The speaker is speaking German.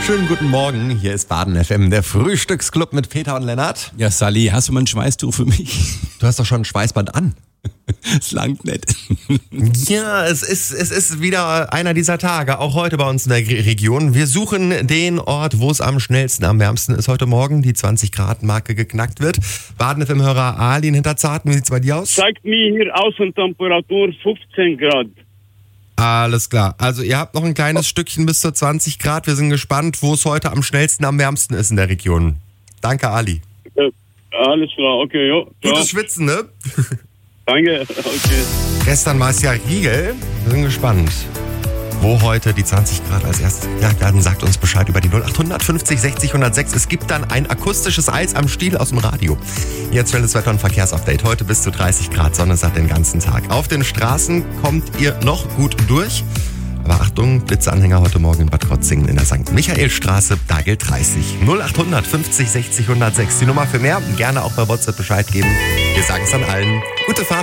Schönen guten Morgen, hier ist Baden FM, der Frühstücksclub mit Peter und Lennart. Ja, Sally, hast du mal ein Schweißtuch für mich? Du hast doch schon ein Schweißband an. Es langt nicht. Ja, es ist wieder einer dieser Tage, auch heute bei uns in der Region. Wir suchen den Ort, wo es am schnellsten, am wärmsten ist heute Morgen, die 20-Grad-Marke geknackt wird. Baden FM-Hörer Ali in Hinterzarten, wie sieht's bei dir aus? Zeigt mir hier Außentemperatur 15 Grad. Alles klar, also ihr habt noch ein kleines Stückchen bis zu 20 Grad. Wir sind gespannt, wo es heute am schnellsten, am wärmsten ist in der Region. Danke, Ali. Alles klar, okay, jo. Gutes Schwitzen, ne? Danke, okay. Gestern war es ja Riegel. Wir sind gespannt, wo heute die 20 Grad als erstes. Ja, dann sagt uns Bescheid über die 0800 50 60 106. Es gibt dann ein akustisches Eis am Stiel aus dem Radio. Jetzt schnelles Wetter- und Verkehrsupdate. Heute bis zu 30 Grad, Sonne satt den ganzen Tag. Auf den Straßen kommt ihr noch gut durch. Aber Achtung, Blitzeanhänger heute Morgen in Bad Krotzingen in der St. Michaelstraße, da gilt 30. 0800 50 60 106. Die Nummer für mehr, gerne auch bei WhatsApp Bescheid geben. Wir sagen es an allen. Gute Fahrt.